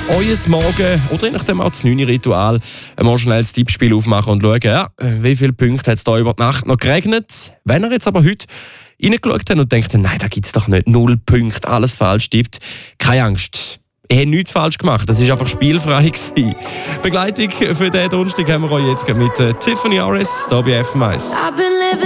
euer Morgen oder je nachdem auch das 9-Ritual mal schnell das Tippspiel aufmachen und schauen, ja, wie viele Punkte hat es da über die Nacht noch geregnet. Wenn ihr jetzt aber heute reingeschaut habt und denkt, nein, da gibt es doch nicht 0 Punkte, alles falsch tippt, keine Angst. Ihr habt nichts falsch gemacht, das war einfach spielfrei gewesen. Begleitung für diesen Donnerstag haben wir euch jetzt mit Tiffany Harris hier bei FM1.